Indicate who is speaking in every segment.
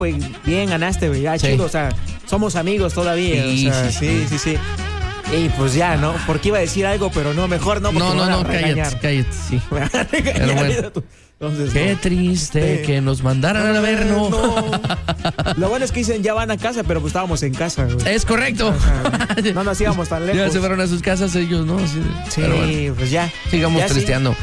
Speaker 1: güey, bien, ganaste, güey, ya,
Speaker 2: Sí.
Speaker 1: chido, o sea, somos amigos todavía,
Speaker 2: Sí,
Speaker 1: o sea,
Speaker 2: sí.
Speaker 1: sí. Y pues ya, ¿no? Porque iba a decir algo, pero no, mejor no, porque me van a regañar.
Speaker 2: cállate, sí.
Speaker 1: Me van a regañar.
Speaker 2: Pero bueno.
Speaker 1: Entonces,
Speaker 2: Qué
Speaker 1: no.
Speaker 2: triste que nos mandaran a ver, ¿no?
Speaker 1: Lo bueno es que dicen ya van a casa, pero pues estábamos en casa, güey.
Speaker 2: Es correcto.
Speaker 1: O sea, no nos íbamos tan lejos.
Speaker 2: Ya se fueron a sus casas ellos, ¿no? Sí,
Speaker 1: Sí,
Speaker 2: pero bueno,
Speaker 1: pues ya.
Speaker 2: sigamos
Speaker 1: Ya sí.
Speaker 2: tristeando.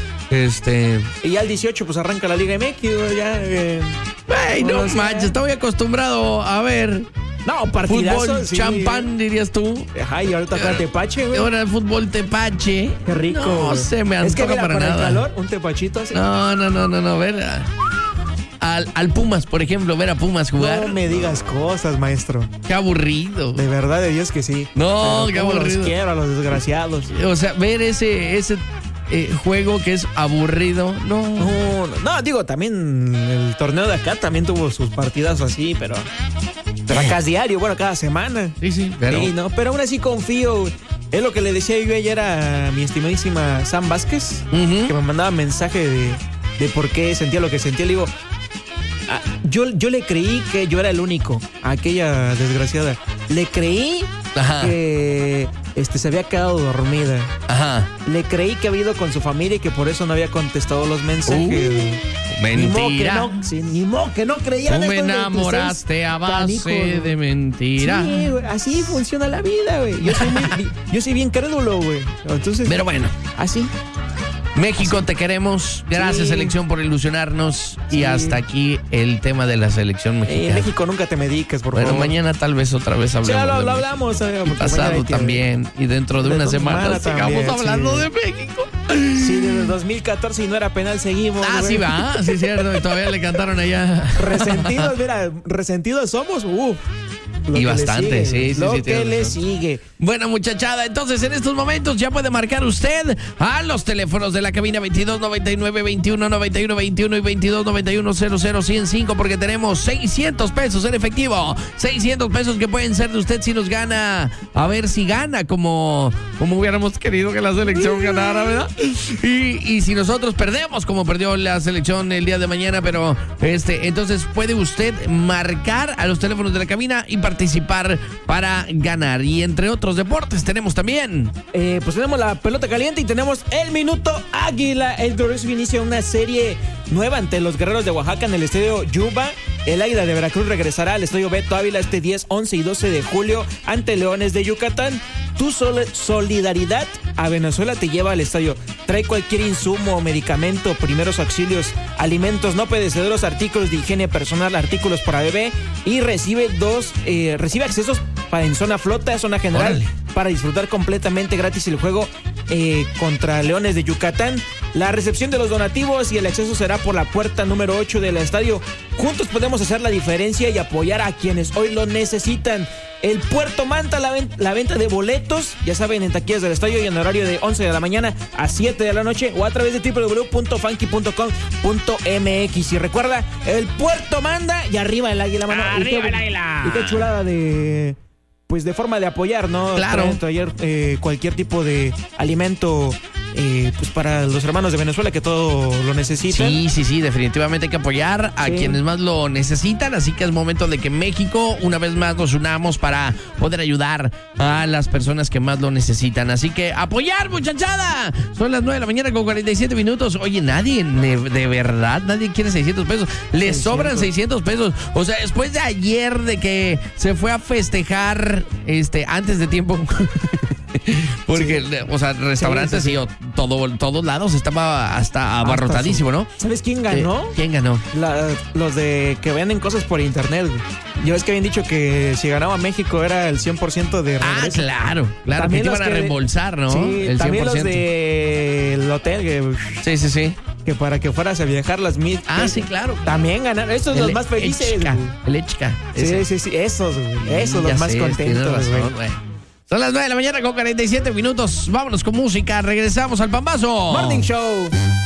Speaker 1: Y ya el 18 pues arranca la Liga MX, güey, ya.
Speaker 2: Ay, no
Speaker 1: Bueno, sí.
Speaker 2: manches, estoy acostumbrado a ver
Speaker 1: No, partidazo.
Speaker 2: fútbol
Speaker 1: sí.
Speaker 2: champán, dirías tú.
Speaker 1: Ajá, y ahorita acá Tepache, güey.
Speaker 2: Ahora el fútbol tepache.
Speaker 1: Qué rico.
Speaker 2: No
Speaker 1: güey.
Speaker 2: se me
Speaker 1: Es que
Speaker 2: antoja
Speaker 1: mira,
Speaker 2: para
Speaker 1: con el
Speaker 2: nada.
Speaker 1: calor, un tepachito así.
Speaker 2: No, ver al Pumas, por ejemplo, ver a Pumas jugar.
Speaker 1: No me digas cosas, maestro.
Speaker 2: Qué aburrido.
Speaker 1: De verdad, de Dios que sí.
Speaker 2: No,
Speaker 1: Pero
Speaker 2: qué
Speaker 1: cómo
Speaker 2: aburrido.
Speaker 1: los quiero a los desgraciados.
Speaker 2: O sea, ver ese juego que es aburrido, no.
Speaker 1: No, digo, también el torneo de acá también tuvo sus partidas así, pero acá es diario, bueno, cada semana.
Speaker 2: Sí, pero
Speaker 1: Sí, no, pero aún así confío. Es lo que le decía yo ayer a mi estimadísima Sam Vázquez,
Speaker 2: Ujú.
Speaker 1: que me mandaba mensaje de por qué sentía lo que sentía. Le digo, yo le creí que yo era el único, aquella desgraciada. Le creí
Speaker 2: Ajá.
Speaker 1: que se había quedado dormida.
Speaker 2: Ajá.
Speaker 1: Le creí que había ido con su familia y que por eso no había contestado los mensajes.
Speaker 2: Mentira.
Speaker 1: Ni modo que no creyera.
Speaker 2: Tú me enamoraste a base de mentira.
Speaker 1: Sí, güey, así funciona la vida, güey. Yo soy bien crédulo, güey. Entonces,
Speaker 2: Pero bueno,
Speaker 1: así.
Speaker 2: México, te queremos. Gracias,
Speaker 1: Sí.
Speaker 2: selección, por ilusionarnos. Y
Speaker 1: Sí.
Speaker 2: hasta aquí el tema de la selección mexicana.
Speaker 1: México nunca te mediques, por
Speaker 2: Bueno,
Speaker 1: favor.
Speaker 2: mañana tal vez otra vez
Speaker 1: Sí,
Speaker 2: hablemos.
Speaker 1: lo
Speaker 2: de México.
Speaker 1: hablamos.
Speaker 2: Y
Speaker 1: porque mañana
Speaker 2: pasado
Speaker 1: hay que-
Speaker 2: también. Y dentro de
Speaker 1: De
Speaker 2: una
Speaker 1: dos
Speaker 2: semana
Speaker 1: semanas
Speaker 2: sigamos
Speaker 1: también,
Speaker 2: hablando
Speaker 1: sí.
Speaker 2: de México.
Speaker 1: Sí, desde 2014 y no era penal, seguimos.
Speaker 2: Ah,
Speaker 1: güey.
Speaker 2: sí va, sí es cierto. Y todavía le cantaron allá.
Speaker 1: Resentidos, mira, resentidos somos. Lo
Speaker 2: Y
Speaker 1: que le
Speaker 2: bastante,
Speaker 1: sigue,
Speaker 2: sí,
Speaker 1: Lo
Speaker 2: sí,
Speaker 1: que
Speaker 2: tienes
Speaker 1: le
Speaker 2: razón.
Speaker 1: sigue.
Speaker 2: Buena muchachada, entonces en estos momentos ya puede marcar usted a los teléfonos de la cabina 2299 21 91 21 y 2291 00 105 porque tenemos 600 pesos en efectivo, 600 pesos que pueden ser de usted si nos gana, a ver si gana como hubiéramos querido que la selección ganara, ¿verdad? Y si nosotros perdemos como perdió la selección el día de mañana, pero entonces puede usted marcar a los teléfonos de la cabina y participar para ganar. Y entre otros deportes tenemos también.
Speaker 1: Pues tenemos la pelota caliente y tenemos el Minuto Águila. El glorioso inicia una serie nueva ante los Guerreros de Oaxaca en el Estadio Yuba. El Águila de Veracruz regresará al Estadio Beto Ávila este 10, 11 y 12 de julio ante Leones de Yucatán. Tu solidaridad a Venezuela te lleva al estadio. Trae cualquier insumo, medicamento, primeros auxilios, alimentos no perecederos, artículos de higiene personal, artículos para bebé y recibe accesos en zona flota, zona general.
Speaker 2: Órale.
Speaker 1: Para disfrutar completamente gratis el juego contra Leones de Yucatán. La recepción de los donativos y el acceso será por la puerta número 8 del estadio. Juntos podemos hacer la diferencia y apoyar a quienes hoy lo necesitan. El Puerto Manta, la venta de boletos, ya saben, en taquillas del estadio y en horario de 11 de la mañana a 7 de la noche o a través de www.funky.com.mx. Y recuerda, el Puerto manda y arriba el águila, mano.
Speaker 2: ¡Arriba el águila!
Speaker 1: Y qué chulada de forma de apoyar, ¿no?
Speaker 2: Claro.
Speaker 1: Ayer cualquier tipo de alimento pues para los hermanos de Venezuela que todo lo necesitan.
Speaker 2: Sí, definitivamente hay que apoyar a
Speaker 1: Sí.
Speaker 2: quienes más lo necesitan, así que es momento de que México una vez más nos unamos para poder ayudar a las personas que más lo necesitan, así que apoyar, muchachada. Son las 9 de la mañana con 47 minutos. Oye, nadie, de verdad, nadie quiere 600 pesos. Le
Speaker 1: 600.
Speaker 2: sobran 600 pesos. O sea, después de ayer de que se fue a festejar antes de tiempo. Porque, o sea, restaurantes
Speaker 1: Sí.
Speaker 2: y todos lados estaba hasta abarrotadísimo, ¿no?
Speaker 1: ¿Sabes quién ganó?
Speaker 2: ¿Quién ganó?
Speaker 1: Los de que venden cosas por internet, güey. Ya ves que habían dicho que si ganaba México era el 100% de regreso.
Speaker 2: Ah, claro,
Speaker 1: También
Speaker 2: que te
Speaker 1: los
Speaker 2: iban a reembolsar, ¿no?
Speaker 1: Sí,
Speaker 2: El 100%.
Speaker 1: también los del hotel,
Speaker 2: Sí.
Speaker 1: que para que fueras a viajar las mil.
Speaker 2: Ah, sí, claro.
Speaker 1: También ganaron. Estos son los más felices, güey.
Speaker 2: El Echka.
Speaker 1: Sí, esos, güey. Esos
Speaker 2: Ya
Speaker 1: los más
Speaker 2: sé, tienes
Speaker 1: contentos,
Speaker 2: razón,
Speaker 1: güey.
Speaker 2: güey. Son las 9 de la mañana con 47 minutos. Vámonos con música. Regresamos al Pambazo.
Speaker 1: Morning Show.